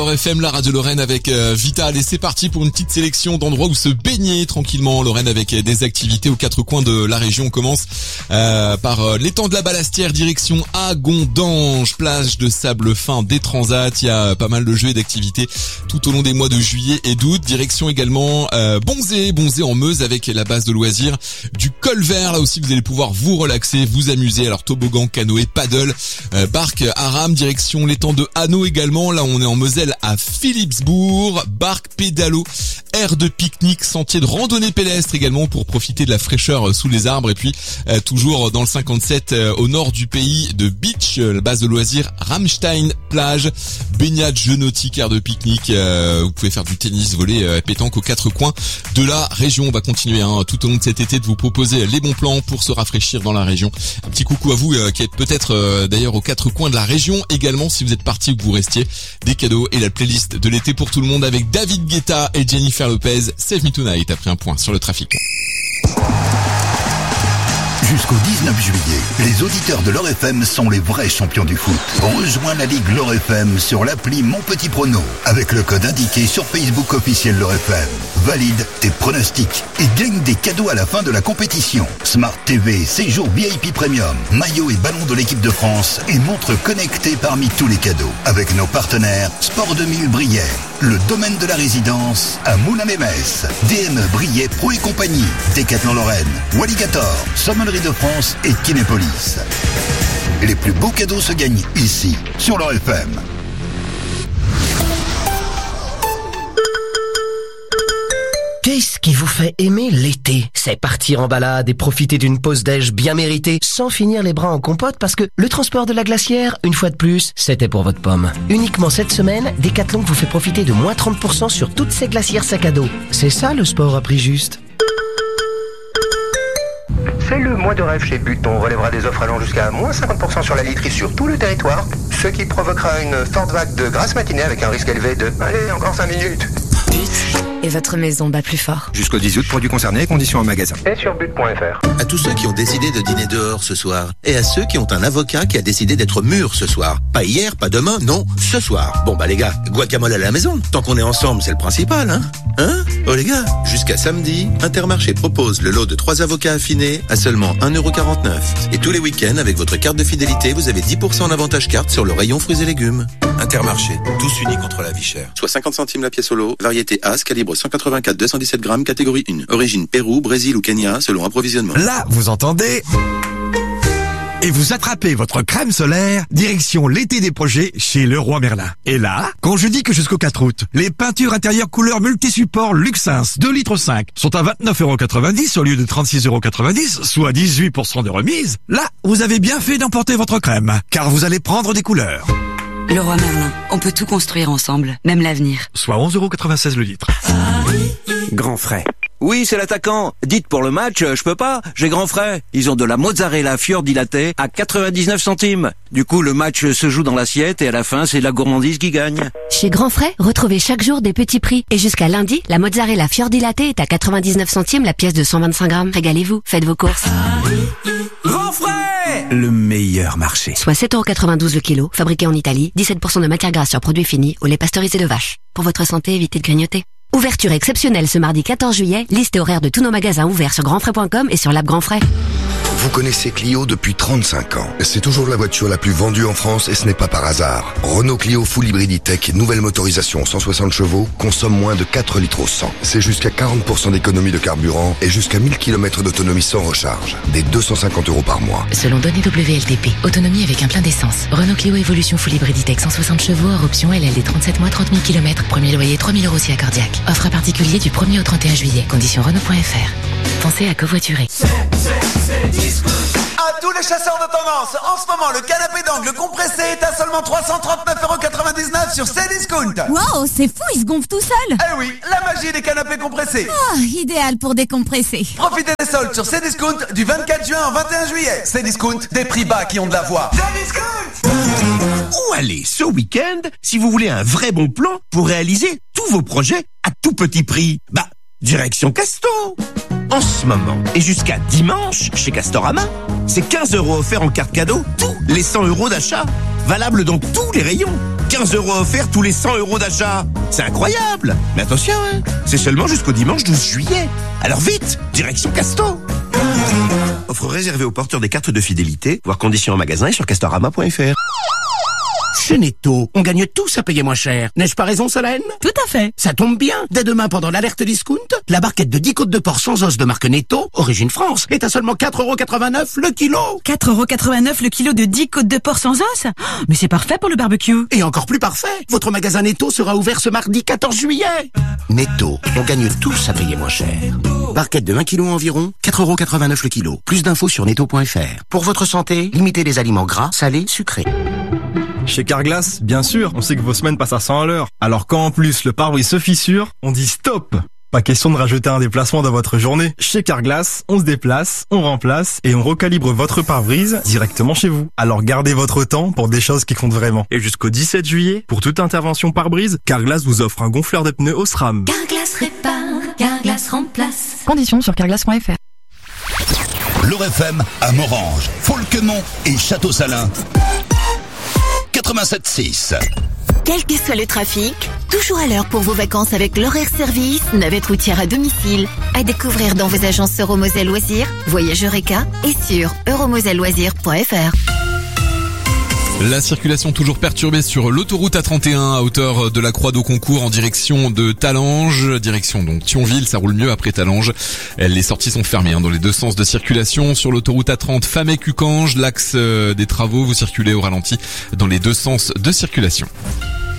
FM, la radio Lorraine avec Vital, et c'est parti pour une petite sélection d'endroits où se baigner tranquillement en Lorraine avec des activités aux quatre coins de la région. On commence par l'étang de la Balastière, direction Agondange, plage de sable fin des Transats. Il y a pas mal de jeux et d'activités tout au long des mois de juillet et d'août. Direction également Bonzé en Meuse avec la base de loisirs du Col Vert. Là aussi vous allez pouvoir vous relaxer, vous amuser. Alors toboggan, canoë, paddle, barque à rame. Direction l'étang de Hanau également. Là on est en Moselle à Philipsbourg, barque, pédalo, aire de pique-nique, sentier de randonnée pédestre également pour profiter de la fraîcheur sous les arbres. Et puis toujours dans le 57 au nord du pays de Beach, la base de loisirs Rammstein plage, baignade, jeux nautiques, aire de pique-nique. Vous pouvez faire du tennis, volley, pétanque aux quatre coins de la région. On va continuer tout au long de cet été de vous proposer les bons plans pour se rafraîchir dans la région. Un petit coucou à vous qui êtes peut-être d'ailleurs aux quatre coins de la région également, si vous êtes partis ou que vous restiez. Des cadeaux et la playlist de l'été pour tout le monde avec David Guetta et Jennifer Lopez. Save Me Tonight après un point sur le trafic. Jusqu'au 19 juillet, les auditeurs de l'Or FM sont les vrais champions du foot. Rejoins la Ligue l'Or FM sur l'appli Mon Petit Prono avec le code indiqué sur Facebook officiel l'Or FM. Valide tes pronostics et gagne des cadeaux à la fin de la compétition. Smart TV, séjour VIP Premium, maillot et ballon de l'équipe de France et montre connectée parmi tous les cadeaux. Avec nos partenaires Sport 2000 Brière, le domaine de la résidence à Moulins-les-Messes, DME Briey Pro et compagnie, Décathlon Lorraine, Walligator, Sommellerie de France et Kinépolis. Les plus beaux cadeaux se gagnent ici, sur l'Or FM. Qu'est-ce qui vous fait aimer l'été? C'est partir en balade et profiter d'une pause déj bien méritée sans finir les bras en compote parce que le transport de la glacière, une fois de plus, c'était pour votre pomme. Uniquement cette semaine, Décathlon vous fait profiter de moins 30% sur toutes ces glacières sac à dos. C'est ça le sport à prix juste. C'est le mois de rêve chez But. On relèvera des offres allant jusqu'à moins 50% sur la literie sur tout le territoire, ce qui provoquera une forte vague de grasse matinée avec un risque élevé de... Allez, encore 5 minutes. But. Et votre maison bat plus fort. Jusqu'au 10 août, produits concernés, conditions en magasin. Et sur but.fr. À tous ceux qui ont décidé de dîner dehors ce soir. Et à ceux qui ont un avocat qui a décidé d'être mûr ce soir. Pas hier, pas demain, non, ce soir. Bon bah les gars, guacamole à la maison. Tant qu'on est ensemble, c'est le principal, hein? Oh les gars, jusqu'à samedi, Intermarché propose le lot de 3 avocats affinés à seulement 1,49€. Et tous les week-ends, avec votre carte de fidélité, vous avez 10% en avantage carte sur le rayon fruits et légumes. Intermarché, tous unis contre la vie chère. Soit 50 centimes la pièce au lot, variété As, calibre 184-217 grammes, catégorie 1. Origine Pérou, Brésil ou Kenya, selon approvisionnement. Là, vous entendez? Et vous attrapez votre crème solaire, direction l'été des projets chez Leroy Merlin. Et là, quand je dis que jusqu'au 4 août, les peintures intérieures couleur multi-support Luxins 2,5 litres sont à 29,90€ au lieu de 36,90€, soit 18% de remise, là, vous avez bien fait d'emporter votre crème, car vous allez prendre des couleurs. Leroy Merlin, on peut tout construire ensemble, même l'avenir. Soit 11,96€ le litre. Grand frais. Oui, c'est l'attaquant. Dites pour le match, je peux pas, j'ai grand frais. Ils ont de la mozzarella fior di latte à 99 centimes. Du coup, le match se joue dans l'assiette et à la fin, c'est la gourmandise qui gagne. Chez Grand Frais, retrouvez chaque jour des petits prix. Et jusqu'à lundi, la mozzarella fior di latte est à 99 centimes la pièce de 125 grammes. Régalez-vous, faites vos courses. Grand frais! Le meilleur marché. Soit 7,92€ le kilo, fabriqué en Italie, 17% de matière grasse sur produits finis, au lait pasteurisé de vache. Pour votre santé, évitez de grignoter. Ouverture exceptionnelle ce mardi 14 juillet, liste et horaire de tous nos magasins ouverts sur grandfrais.com et sur l'app Grand Frais. Vous connaissez Clio depuis 35 ans. C'est toujours la voiture la plus vendue en France et ce n'est pas par hasard. Renault Clio Full Hybrid E-Tech, nouvelle motorisation 160 chevaux, consomme moins de 4 litres au 100. C'est jusqu'à 40% d'économie de carburant et jusqu'à 1000 km d'autonomie sans recharge. Des 250€ par mois. Selon données WLTP, autonomie avec un plein d'essence. Renault Clio Evolution Full Hybrid E-Tech 160 chevaux, hors option LLD 37 mois, 30 000 km. Premier loyer 3 000€ si accordiaque. Offre à particulier du 1er au 31 juillet. Conditions Renault.fr. Pensez à covoiturer. À tous les chasseurs de tendance, en ce moment, le canapé d'angle compressé est à seulement 339,99€ sur Cdiscount. Wow, c'est fou, il se gonfle tout seul. Eh oui, la magie des canapés compressés. Ah, idéal pour décompresser. Profitez des soldes sur Cdiscount du 24 juin au 21 juillet. Cdiscount, des prix bas qui ont de la voix. Cdiscount! Où aller ce week-end si vous voulez un vrai bon plan pour réaliser tous vos projets à tout petit prix? Direction Casto! En ce moment, et jusqu'à dimanche, chez Castorama, c'est 15 € offerts en carte cadeau, tous les 100 € d'achat. Valable dans tous les rayons. 15 € offerts tous les 100 € d'achat. C'est incroyable. Mais attention, hein, c'est seulement jusqu'au dimanche 12 juillet. Alors vite, direction Casto. Offre réservée aux porteurs des cartes de fidélité, voir conditions en magasin et sur castorama.fr. Chez Netto, on gagne tous à payer moins cher. N'ai-je pas raison, Solène? Tout à fait. Ça tombe bien. Dès demain, pendant l'alerte discount, la barquette de 10 côtes de porc sans os de marque Netto, origine France, est à seulement 4,89 € le kilo. 4,89 € le kilo de 10 côtes de porc sans os? Mais c'est parfait pour le barbecue. Et encore plus parfait, votre magasin Netto sera ouvert ce mardi 14 juillet. Netto, on gagne tous à payer moins cher. Barquette de 1 kg environ, 4,89 € le kilo. Plus d'infos sur netto.fr. Pour votre santé, limitez les aliments gras, salés, sucrés. Chez Carglass, bien sûr, on sait que vos semaines passent à 100 à l'heure. Alors quand en plus le pare-brise se fissure, on dit stop! Pas question de rajouter un déplacement dans votre journée. Chez Carglass, on se déplace, on remplace et on recalibre votre pare-brise directement chez vous. Alors gardez votre temps pour des choses qui comptent vraiment. Et jusqu'au 17 juillet, pour toute intervention pare-brise, Carglass vous offre un gonfleur de pneus Osram. Carglass répare, Carglass remplace. Conditions sur carglass.fr. L'Or FM à Morange, Folquemont et Château-Salin. 87.6. Quel que soit le trafic, toujours à l'heure pour vos vacances avec l'horaire service, navette routière à domicile. À découvrir dans vos agences Euromoselle Loisirs, Voyage Eureka et sur euromoselleloisirs.fr. La circulation toujours perturbée sur l'autoroute A31 à hauteur de la Croix d'Auconcourt en direction de Talange, direction donc Thionville, ça roule mieux après Talange. Les sorties sont fermées dans les deux sens de circulation. Sur l'autoroute A30 Famay-Cucange, l'axe des travaux, vous circulez au ralenti dans les deux sens de circulation.